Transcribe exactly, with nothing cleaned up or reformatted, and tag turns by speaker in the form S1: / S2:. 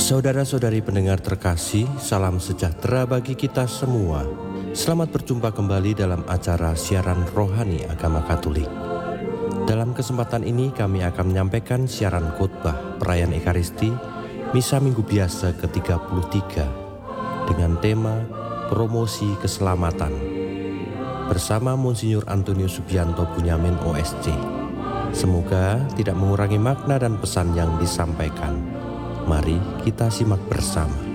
S1: Saudara-saudari pendengar terkasih, salam sejahtera bagi kita semua. Selamat berjumpa kembali dalam acara siaran rohani agama Katolik. Dalam kesempatan ini kami akan menyampaikan siaran khotbah perayaan Ekaristi Misa Minggu Biasa ke tiga puluh tiga dengan tema Promosi Keselamatan bersama Monsinyur Antonius Subianto Bunyamin O S C. Semoga tidak mengurangi makna dan pesan yang disampaikan. Mari kita simak bersama.